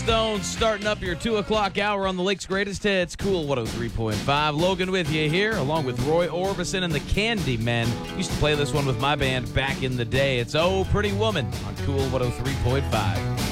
Stones starting up your 2 o'clock hour on the Lake's Greatest Hits, Cool 103.5. Logan with you here, along with Roy Orbison and the Candymen. Used to play this one with my band back in the day. It's Oh Pretty Woman on Cool 103.5.